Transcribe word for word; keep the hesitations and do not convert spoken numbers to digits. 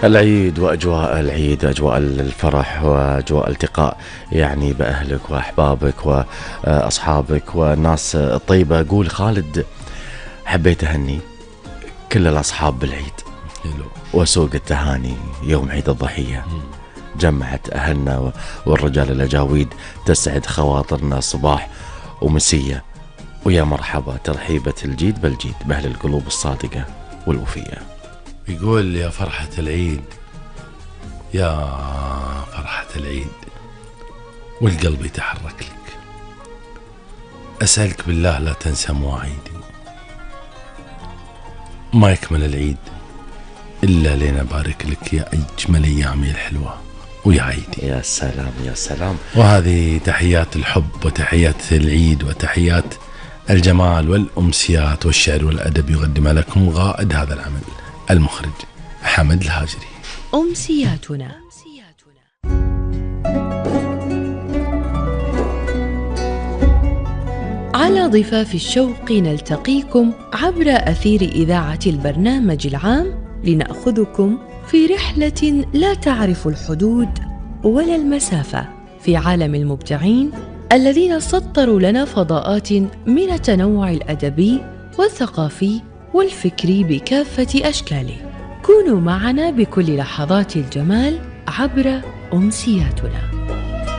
العيد وأجواء العيد، أجواء الفرح وأجواء التقاء يعني بأهلك وأحبابك وأصحابك والناس الطيبة. أقول خالد حبيت أهني كل الأصحاب بالعيد وسوق التهاني يوم عيد الضحية، جمعت أهلنا والرجال الأجاويد، تسعد خواطرنا صباح ومسية، ويا مرحبا ترحيبة الجيد بالجيد بأهل القلوب الصادقة والوفية. يقول يا فرحة العيد، يا فرحة العيد والقلب يتحرك لك، أسألك بالله لا تنسى مواعيدي، ما يكمل العيد إلا لين أبارك لك يا أجمل أيامي الحلوة ويا عيدي. يا سلام يا سلام. وهذه تحيات الحب وتحيات العيد وتحيات الجمال والأمسيات والشعر والأدب يقدمها لكم غائد هذا العمل المخرج حمد الهاجري. أمسياتنا. على ضفاف الشوق نلتقيكم عبر أثير إذاعة البرنامج العام لنأخذكم في رحلة لا تعرف الحدود ولا المسافة في عالم المبدعين الذين سطروا لنا فضاءات من التنوع الأدبي والثقافي والفكري بكافة أشكاله. كونوا معنا بكل لحظات الجمال عبر أمسياتنا.